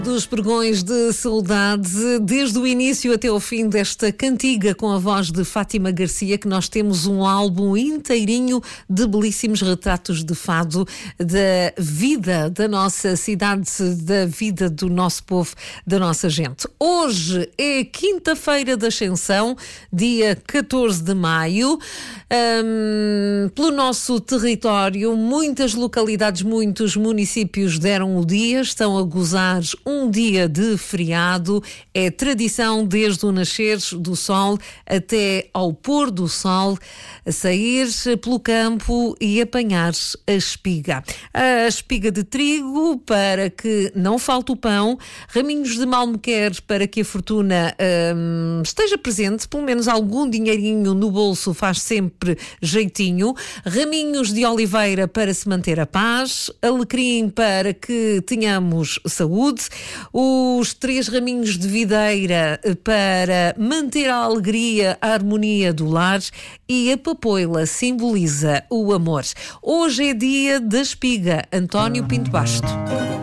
Dos pregões de saudade, desde o início até o fim desta cantiga com a voz de Fátima Garcia, que nós temos um álbum inteirinho de belíssimos retratos de fado da vida da nossa cidade, da vida do nosso povo, da nossa gente. Hoje é quinta-feira da Ascensão, dia 14 de maio. Pelo nosso território, muitas localidades, muitos municípios deram o dia, estão a gozar um dia de feriado. É tradição desde o nascer do sol até ao pôr do sol a sair pelo campo e apanhar a espiga. A espiga de trigo para que não falte o pão, raminhos de malmequer para que a fortuna esteja presente, pelo menos algum dinheirinho no bolso faz sempre jeitinho, raminhos de oliveira para se manter a paz, alecrim para que tenhamos saúde, os 3 raminhos de videira para manter a alegria, a harmonia do lar, e a papoila simboliza o amor. Hoje é dia da espiga. António Pinto Basto.